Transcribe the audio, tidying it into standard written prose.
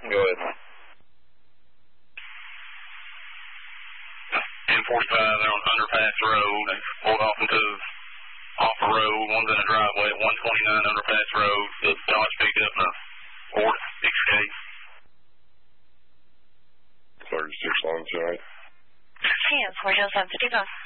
Go ahead. 1045, they're on Underpass Road. They pulled off off the road. One's in a driveway at 129 Underpass Road. The Dodge picked up in a Ford Escape. 36 on site. 1047 to Devon.